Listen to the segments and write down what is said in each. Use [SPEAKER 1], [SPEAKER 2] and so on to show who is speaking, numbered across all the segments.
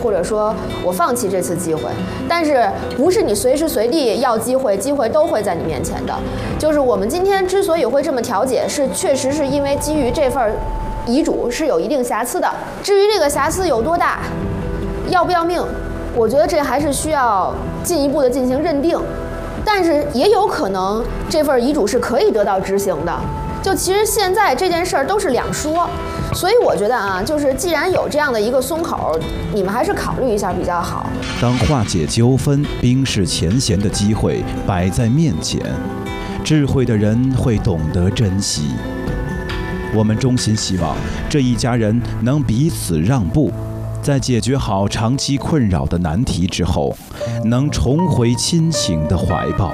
[SPEAKER 1] 或者说我放弃这次机会。但是不是你随时随地要机会，机会都会在你面前的。就是我们今天之所以会这么调解，是确实是因为基于这份遗嘱是有一定瑕疵的。至于这个瑕疵有多大，要不要命，我觉得这还是需要进一步的进行认定。但是也有可能这份遗嘱是可以得到执行的。就其实现在这件事儿都是两说，所以我觉得啊，就是既然有这样的一个松口，你们还是考虑一下比较好。
[SPEAKER 2] 当化解纠纷、冰释前嫌的机会摆在面前，智慧的人会懂得珍惜。我们衷心希望这一家人能彼此让步，在解决好长期困扰的难题之后，能重回亲情的怀抱。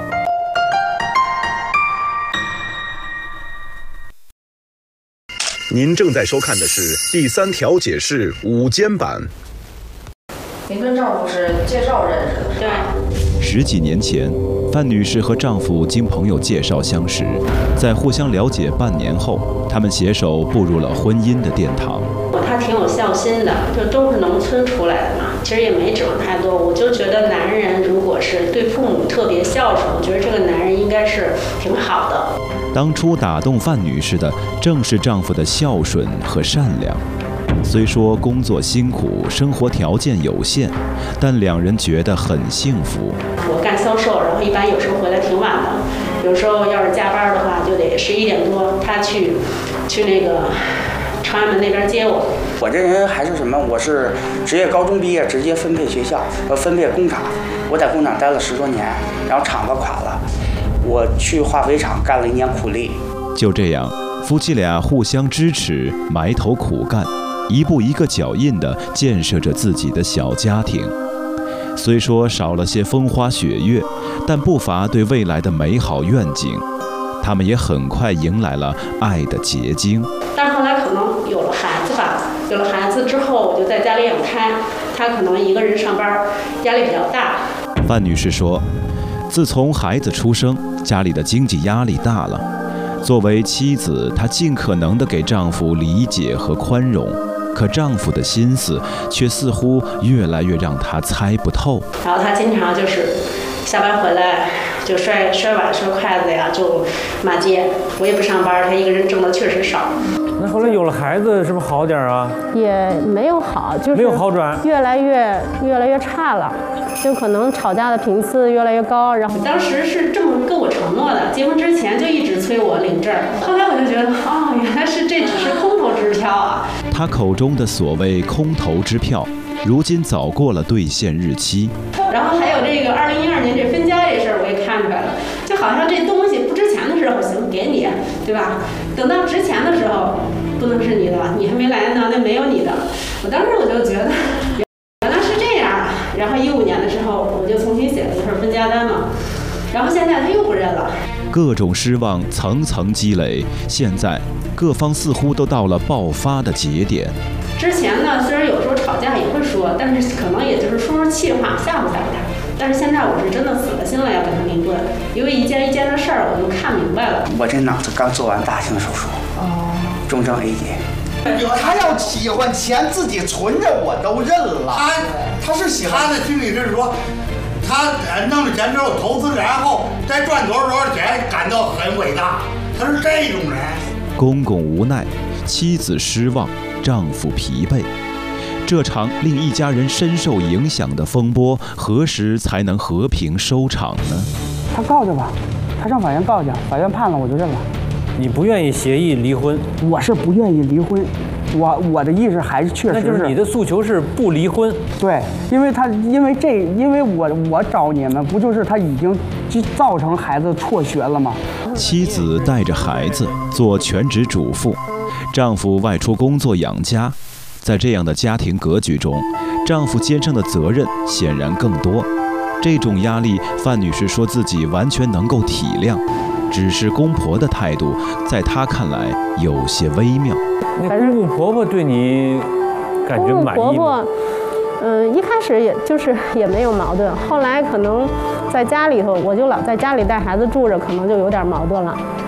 [SPEAKER 3] 您正在收看的是第三调解室午间版。
[SPEAKER 4] 您跟丈夫是介绍认识的？
[SPEAKER 5] 对。
[SPEAKER 2] 10几年前，范女士和丈夫经朋友介绍相识，在互相了解半年后，他们携手步入了婚姻的殿堂。
[SPEAKER 5] 他挺有孝心的，就都是农村出来的嘛，其实也没指望太多。我就觉得男人如果是对父母特别孝顺，我觉得这个男人应该是挺好的。
[SPEAKER 2] 当初打动范女士的正是丈夫的孝顺和善良。虽说工作辛苦，生活条件有限，但两人觉得很幸福。
[SPEAKER 5] 我干销售，然后一般有时候回来挺晚的，有时候要是加班的话，就得11点多，他去那个长安门那边接我。
[SPEAKER 6] 我这人还是什么？我是职业高中毕业，直接分配学校，分配工厂。我在工厂待了10多年，然后厂子垮了，我去化肥厂干了1年苦力。
[SPEAKER 2] 就这样，夫妻俩互相支持，埋头苦干，一步一个脚印地建设着自己的小家庭。虽说少了些风花雪月，但不乏对未来的美好愿景。他们也很快迎来了爱的结晶。
[SPEAKER 5] 但后来可能有了孩子吧，有了孩子之后，我就在家里养胎，他可能一个人上班，压力比较大。
[SPEAKER 2] 范女士说，自从孩子出生，家里的经济压力大了。作为妻子，她尽可能地给丈夫理解和宽容，可丈夫的心思却似乎越来越让她猜不透。
[SPEAKER 5] 然后他经常就是下班回来就摔碗摔筷子呀，就骂街。我也不上班，他一个人挣的确实少。
[SPEAKER 7] 那后来有了孩子，是不是好点啊？
[SPEAKER 8] 也没有好，就是
[SPEAKER 7] 没有好转，
[SPEAKER 8] 越来越差了，就可能吵架的频次越来越高。然后
[SPEAKER 5] 当时是这么跟我承诺的，结婚之前就一直催我领证，后来我就觉得，哦，原来这只是空头支票啊。
[SPEAKER 2] 他口中的所谓空头支票，如今早过了兑现日期。
[SPEAKER 5] 然后还有这个2012年这分家这事儿，我也看出来了，就好像这东西不值钱的时候行给你，对吧？等到值钱的时候，不能是你的，你还没来呢，那没有你的。我当时我就觉得原来是这样。然后15年的时候，我就重新写了一份分家单嘛。然后现在他又不认了。
[SPEAKER 2] 各种失望层层积累，现在各方似乎都到了爆发的节点。
[SPEAKER 5] 之前呢，虽然有时候吵架也会说，但是可能也就是说气话，吓唬他。但是现在我是真的死了心了要跟他离婚，因为一件一件的事儿我就看明白了。
[SPEAKER 6] 我这脑子刚做完大型手术，重症 A 级。
[SPEAKER 9] 他要喜欢钱自己存着，我都认了。他是喜欢，
[SPEAKER 10] 他的心里是说，他弄了钱之后投资，然后再赚多少钱，感到很伟大。他是这种人。
[SPEAKER 2] 公公无奈，妻子失望，丈夫疲惫。这场令一家人深受影响的风波，何时才能和平收场呢？
[SPEAKER 6] 他告去吧，他上法院告去，法院判了我就认了。
[SPEAKER 7] 你不愿意协议离婚？
[SPEAKER 6] 我是不愿意离婚，我的意思还是确实是。
[SPEAKER 7] 那就是你的诉求是不离婚？
[SPEAKER 6] 对，因为我找你们，不就是他已经造成孩子辍学了吗？
[SPEAKER 2] 妻子带着孩子做全职主妇，丈夫外出工作养家。在这样的家庭格局中，丈夫肩上的责任显然更多。这种压力，范女士说自己完全能够体谅，只是公婆的态度，在她看来有些微妙。
[SPEAKER 7] 那公公婆婆对你感觉满意吗？
[SPEAKER 8] 公公婆婆，一开始也没有矛盾，后来可能在家里头，我就老在家里带孩子住着，可能就有点矛盾了。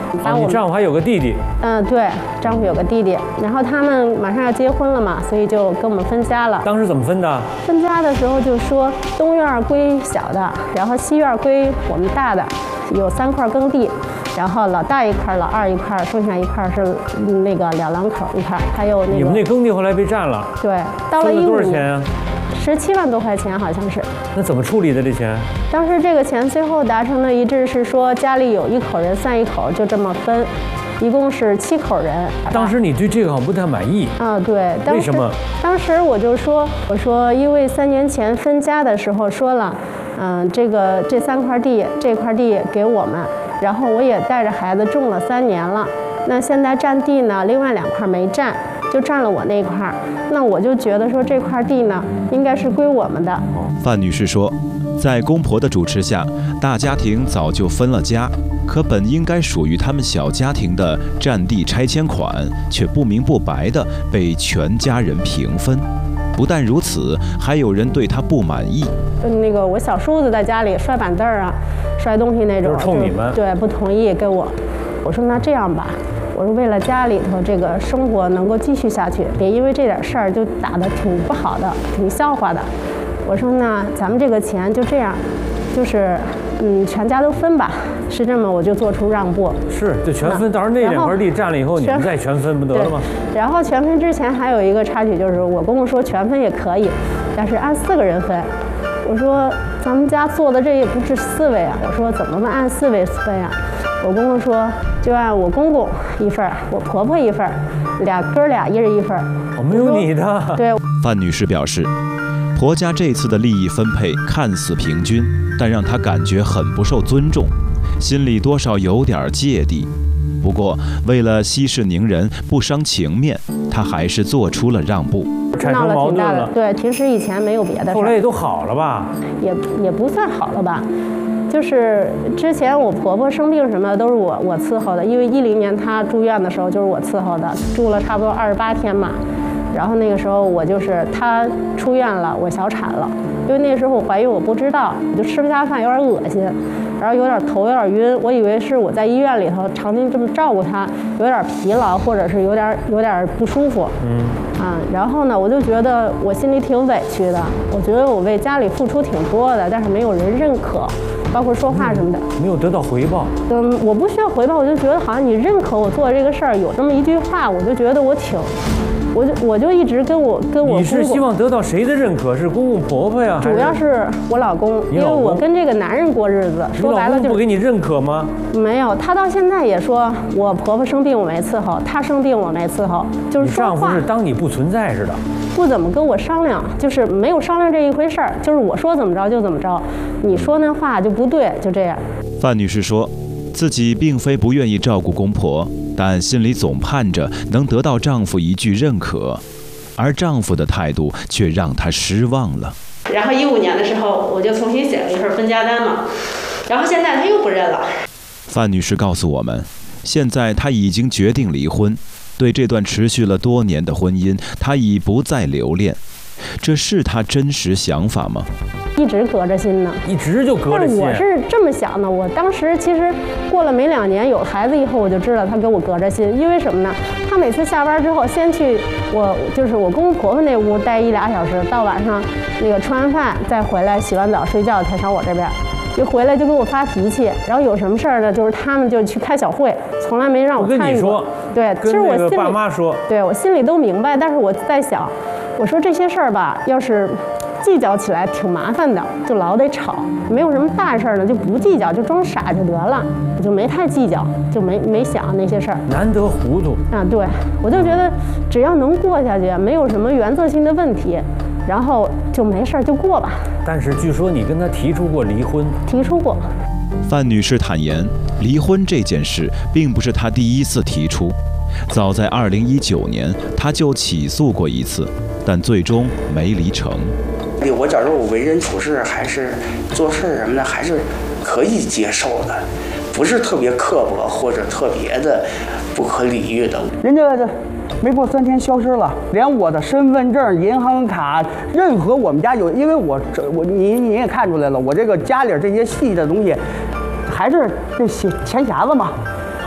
[SPEAKER 7] 你丈夫还有个弟弟？
[SPEAKER 8] 对，丈夫有个弟弟，然后他们马上要结婚了嘛，所以就跟我们分家了。
[SPEAKER 7] 当时怎么分的？
[SPEAKER 8] 分家的时候就说东院归小的，然后西院归我们大的，有3块耕地。然后老大一块，老二一块，剩下一块是那个2两口一块，还有那个。
[SPEAKER 7] 你们那耕地后来被占了？
[SPEAKER 8] 对，到了15年。
[SPEAKER 7] 多少钱啊
[SPEAKER 8] ？17万多块钱好像是。
[SPEAKER 7] 那怎么处理的这钱？
[SPEAKER 8] 当时这个钱最后达成了一致，是说家里有1口人算1口，就这么分，一共是7口人。
[SPEAKER 7] 当时你对这个好像不太满意
[SPEAKER 8] 啊？对。
[SPEAKER 7] 为什么？
[SPEAKER 8] 当时我说，因为3年前分家的时候说了，这3块地，这块地给我们。然后我也带着孩子种了3年了，那现在占地呢，另外2块没占，就占了我那块，那我就觉得说这块地呢，应该是归我们的。
[SPEAKER 2] 范女士说，在公婆的主持下，大家庭早就分了家，可本应该属于他们小家庭的占地拆迁款，却不明不白地被全家人平分。不但如此，还有人对她不满意。
[SPEAKER 8] 那个我小叔子在家里摔板凳啊，摔东西那种，
[SPEAKER 7] 就是冲你们。
[SPEAKER 8] 对，不同意跟我。我说那这样吧，我说为了家里头这个生活能够继续下去，别因为这点事儿就打得挺不好的，挺笑话的。我说那咱们这个钱就这样，就是全家都分吧。是这么，我就做出让步。
[SPEAKER 7] 是，就全分。到时候那2块地占了以后，你们再全分不得了吗？
[SPEAKER 8] 然后全分之前还有一个插曲，就是我公公说全分也可以，但是按4个人分。我说咱们家做的这也不止4位啊，我说怎么能按4位分呀？我公公说就按我公公1份，我婆婆1份，哥俩1人1份。
[SPEAKER 7] 我没有你的。
[SPEAKER 8] 对。
[SPEAKER 2] 范女士表示，婆家这次的利益分配看似平均，但让她感觉很不受尊重，心里多少有点芥蒂。不过为了息事宁人，不伤情面，她还是做出了让步。
[SPEAKER 7] 产生矛盾了。
[SPEAKER 8] 对，其实以前没有别的事。
[SPEAKER 7] 后来也都好了吧？
[SPEAKER 8] 也不算好了吧。就是之前我婆婆生病什么的都是我伺候的，因为10年她住院的时候就是我伺候的，住了差不多28天嘛。然后那个时候我就是她出院了，我小产了，因为那时候我怀孕我不知道，我就吃不下饭，有点恶心，然后有点头有点晕，我以为是我在医院里头长期这么照顾她，有点疲劳或者是有点不舒服。然后呢，我就觉得我心里挺委屈的，我觉得我为家里付出挺多的，但是没有人认可。包括说话什么的，
[SPEAKER 7] 没有得到回报。
[SPEAKER 8] 我不需要回报，我就觉得好像你认可我做的这个事儿，有这么一句话，我就觉得我就一直跟我
[SPEAKER 7] 你是希望得到谁的认可？是公公婆婆呀？
[SPEAKER 8] 主要是我老公，因为我跟这个男人过日子，说白了就是
[SPEAKER 7] 不给你认可吗？
[SPEAKER 8] 没有，他到现在也说我婆婆生病我没伺候，她生病我没伺候，就是说话。
[SPEAKER 7] 你丈夫是当你不存在似的，
[SPEAKER 8] 不怎么跟我商量，就是没有商量这一回事儿，就是我说怎么着就怎么着，你说那话就不对，就这样。
[SPEAKER 2] 范女士说，自己并非不愿意照顾公婆，但心里总盼着能得到丈夫一句认可，而丈夫的态度却让她失望了。
[SPEAKER 5] 然后15年的时候，我就重新写了一份分家单嘛，然后现在他又不认了。
[SPEAKER 2] 范女士告诉我们，现在她已经决定离婚，对这段持续了多年的婚姻，她已不再留恋。这是她真实想法吗？
[SPEAKER 8] 一直隔着心呢，
[SPEAKER 7] 一直就隔着心。
[SPEAKER 8] 我是这么想的，我当时其实过了没2年有孩子以后，我就知道他跟我隔着心，因为什么呢？他每次下班之后，先去我公公婆婆那屋待1、2小时，到晚上那个吃完饭再回来洗完澡睡觉才上我这边，一回来就给我发脾气，然后有什么事儿呢，就是他们就去开小会，从来没让我参与过。
[SPEAKER 7] 跟你说，
[SPEAKER 8] 对，其实我心里
[SPEAKER 7] 爸妈说，
[SPEAKER 8] 对我心里都明白，但是我在想，我说这些事儿吧，要是计较起来挺麻烦的，就老得吵，没有什么大事儿呢，就不计较，就装傻就得了，我就没太计较，就没想那些事儿。
[SPEAKER 7] 难得糊涂
[SPEAKER 8] 啊！对，我就觉得只要能过下去，没有什么原则性的问题，然后就没事儿就过吧。
[SPEAKER 7] 但是据说你跟他提出过离婚？
[SPEAKER 8] 提出过。
[SPEAKER 2] 范女士坦言，离婚这件事并不是她第一次提出，早在2019年，她就起诉过一次，但最终没离成。
[SPEAKER 6] 我觉着我为人处事还是做事什么的还是可以接受的，不是特别刻薄或者特别的不可理喻的。
[SPEAKER 9] 人家这没过3天消失了，连我的身份证、银行卡，任何我们家有，因为你也看出来了，我这个家里这些细的东西，还是这钱匣子嘛，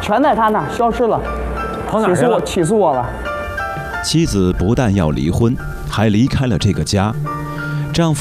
[SPEAKER 9] 全在他那儿消失了，
[SPEAKER 7] 跑哪儿去了？
[SPEAKER 9] 起诉我了。
[SPEAKER 2] 妻子不但要离婚，还离开了这个家。丈夫